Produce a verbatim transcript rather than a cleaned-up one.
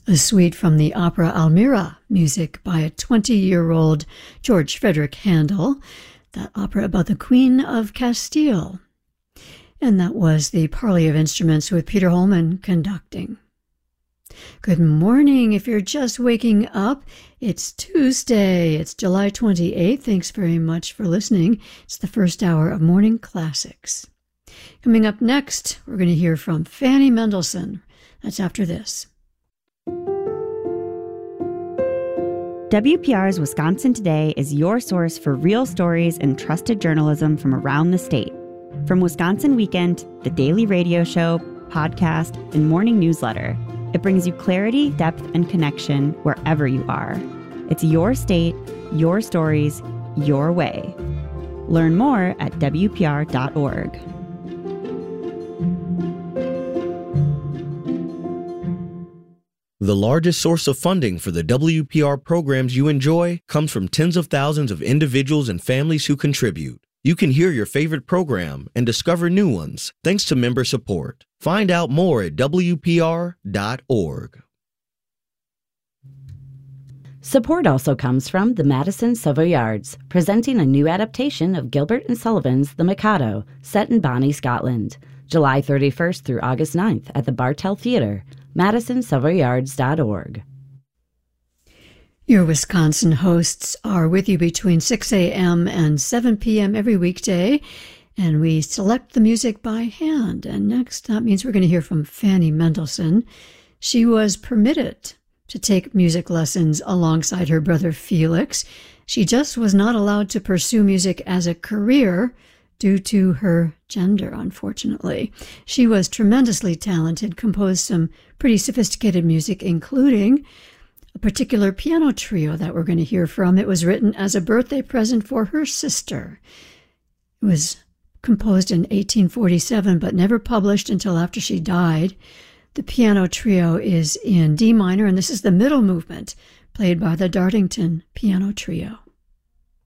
A suite from the opera Almira, music by a twenty-year-old George Frederick Handel, that opera about the Queen of Castile. And that was the Parley of Instruments with Peter Holman conducting. Good morning. If you're just waking up, it's Tuesday. It's July twenty-eighth. Thanks very much for listening. It's the first hour of Morning Classics. Coming up next, we're going to hear from Fanny Mendelssohn. That's after this. W P R's Wisconsin Today is your source for real stories and trusted journalism from around the state. From Wisconsin Weekend, the daily radio show, podcast, and morning newsletter, it brings you clarity, depth, and connection wherever you are. It's your state, your stories, your way. Learn more at W P R dot org. The largest source of funding for the W P R programs you enjoy comes from tens of thousands of individuals and families who contribute. You can hear your favorite program and discover new ones thanks to member support. Find out more at W P R dot org. Support also comes from the Madison Savoyards, presenting a new adaptation of Gilbert and Sullivan's The Mikado, set in Bonnie, Scotland, July thirty-first through August ninth at the Bartell Theatre, madison savoyards dot org. Your Wisconsin hosts are with you between six a.m. and seven p.m. every weekday, and we select the music by hand. And next, that means we're going to hear from Fanny Mendelssohn. She was permitted to take music lessons alongside her brother Felix. She just was not allowed to pursue music as a career due to her gender, unfortunately. She was tremendously talented, composed some pretty sophisticated music, including a particular piano trio that we're going to hear from. It was written as a birthday present for her sister. It was composed in eighteen forty-seven, but never published until after she died. The piano trio is in D minor, and this is the middle movement, played by the Dartington Piano Trio.